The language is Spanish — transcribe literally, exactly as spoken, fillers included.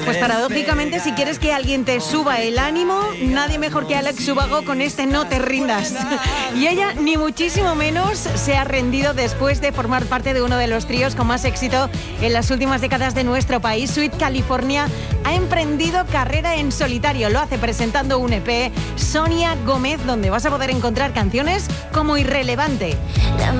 Pues paradójicamente, si quieres que alguien te suba el ánimo, nadie mejor que Alex Ubago con este No te rindas. Y ella, ni muchísimo menos, se ha rendido después de formar parte de uno de los tríos con más éxito en las últimas décadas de nuestro país. Sweet California ha emprendido carrera en solitario. Lo hace presentando un E P, Sonia Gómez, donde vas a poder encontrar canciones como Irrelevante.